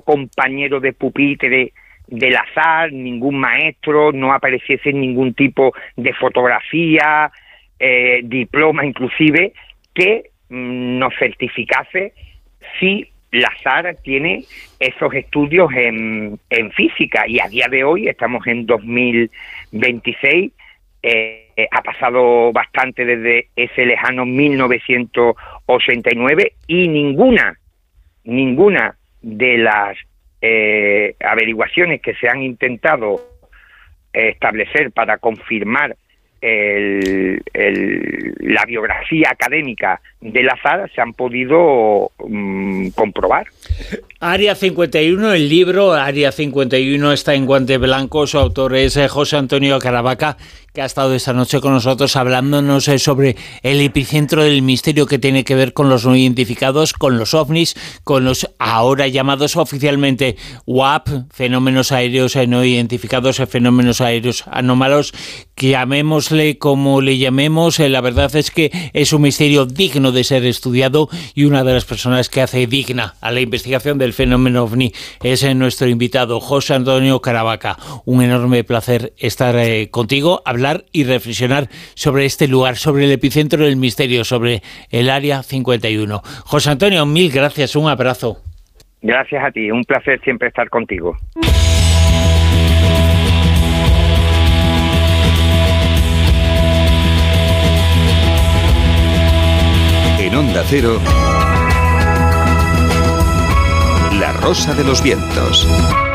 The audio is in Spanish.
compañero de pupitre del azar, ningún maestro, no apareciese ningún tipo de fotografía, diploma inclusive, que nos certificase si Lazar tiene esos estudios en física. Y a día de hoy, estamos en 2026, ha pasado bastante desde ese lejano 1989 y ninguna de las averiguaciones que se han intentado establecer para confirmar la biografía académica de Lazar se han podido comprobar. Área 51, el libro Área 51 está en guante blanco. Su autor es José Antonio Caravaca, que ha estado esta noche con nosotros hablándonos sobre el epicentro del misterio que tiene que ver con los no identificados, con los ovnis, con los ahora llamados oficialmente UAP, fenómenos aéreos no identificados, fenómenos aéreos anómalos, que llamémosle como le llamemos. La verdad es que es un misterio digno de ser estudiado, y una de las personas que hace digna a la investigación del fenómeno ovni es nuestro invitado, José Antonio Caravaca. Un enorme placer estar contigo, hablar y reflexionar sobre este lugar, sobre el epicentro del misterio, sobre el Área 51. José Antonio, mil gracias, un abrazo. Gracias a ti, un placer siempre estar contigo. En Onda Cero, La Rosa de los Vientos.